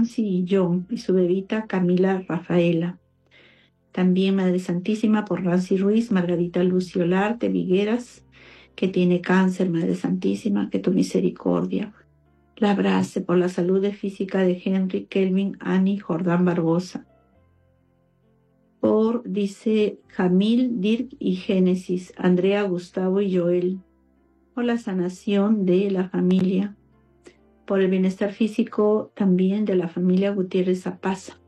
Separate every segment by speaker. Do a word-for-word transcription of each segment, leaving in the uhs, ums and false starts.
Speaker 1: Franci y John y su bebita Camila Rafaela. También Madre Santísima por Nancy Ruiz, Margarita Lucio Larte Vigueras, que tiene cáncer. Madre Santísima, que tu misericordia la abrace. Por la salud física de Henry, Kelvin, Annie, Jordán Barbosa. Por, dice, Jamil, Dirk y Génesis, Andrea, Gustavo y Joel. Por la sanación de la familia. Por el bienestar físico también de la familia Gutiérrez Zapaza.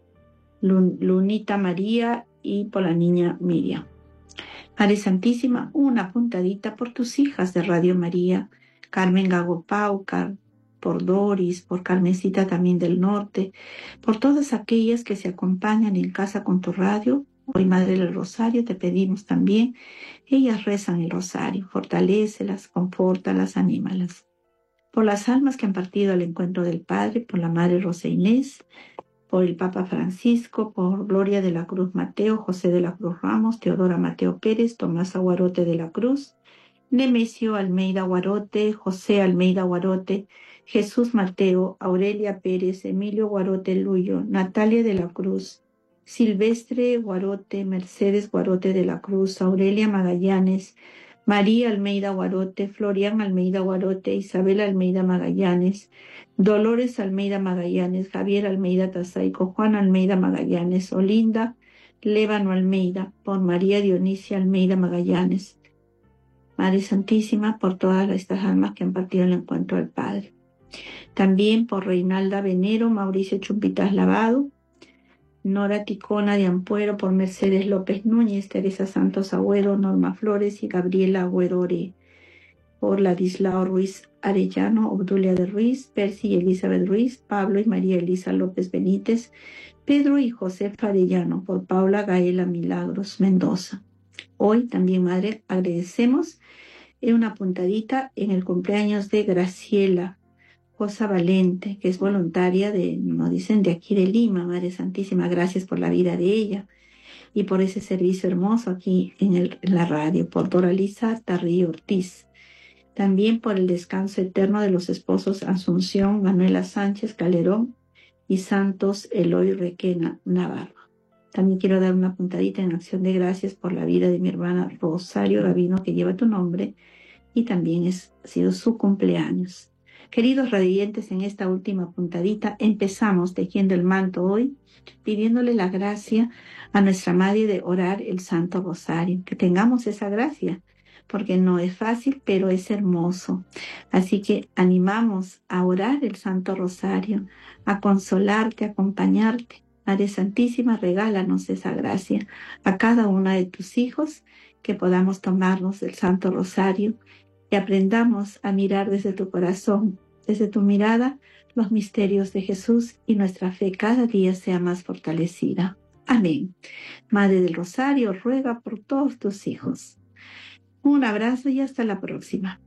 Speaker 1: Lunita María y por la niña Miriam. Madre Santísima, una puntadita por tus hijas de Radio María, Carmen Gago Paucar, por Doris, por Carmencita también del Norte, por todas aquellas que se acompañan en casa con tu radio. Hoy, Madre del Rosario, te pedimos también, ellas rezan el rosario, fortalécelas, confórtalas, anímalas. Por las almas que han partido al encuentro del Padre, por la Madre Rosa Inés, por el Papa Francisco, por Gloria de la Cruz Mateo, José de la Cruz Ramos, Teodora Mateo Pérez, Tomás Aguarote de la Cruz, Nemesio Almeida Guarote, José Almeida Guarote, Jesús Mateo, Aurelia Pérez, Emilio Guarote Luyo, Natalia de la Cruz, Silvestre Guarote, Mercedes Guarote de la Cruz, Aurelia Magallanes, María Almeida Guarote, Florian Almeida Guarote, Isabel Almeida Magallanes, Dolores Almeida Magallanes, Javier Almeida Tazaico, Juan Almeida Magallanes, Olinda Lévano Almeida, por María Dionisia Almeida Magallanes. Madre Santísima, por todas estas almas que han partido el encuentro del Padre. También por Reinalda Venero, Mauricio Chumpitas Lavado, Nora Ticona de Ampuero, por Mercedes López Núñez, Teresa Santos Agüero, Norma Flores y Gabriela Agüero Ore. Por Ladislao Ruiz Arellano, Obdulia de Ruiz, Percy y Elizabeth Ruiz, Pablo y María Elisa López Benítez, Pedro y José Arellano, por Paula Gaela Milagros Mendoza. Hoy también, Madre, agradecemos en una puntadita en el cumpleaños de Graciela Cosa Valente, que es voluntaria de, nos dicen, de aquí de Lima. Madre Santísima, gracias por la vida de ella y por ese servicio hermoso aquí en, el, en la radio. Por Doralisa Tarrillo Ortiz. También por el descanso eterno de los esposos Asunción Manuela Sánchez Calderón y Santos Eloy Requena Navarro. También quiero dar una puntadita en acción de gracias por la vida de mi hermana Rosario Gavino, que lleva tu nombre, y también es, ha sido su cumpleaños. Queridos radiantes, en esta última puntadita empezamos tejiendo el manto hoy, pidiéndole la gracia a nuestra Madre de orar el Santo Rosario. Que tengamos esa gracia, porque no es fácil, pero es hermoso. Así que animamos a orar el Santo Rosario, a consolarte, a acompañarte. Madre Santísima, regálanos esa gracia a cada uno de tus hijos, que podamos tomarnos el Santo Rosario y aprendamos a mirar desde tu corazón, desde tu mirada, los misterios de Jesús, y nuestra fe cada día sea más fortalecida. Amén. Madre del Rosario, ruega por todos tus hijos. Un abrazo y hasta la próxima.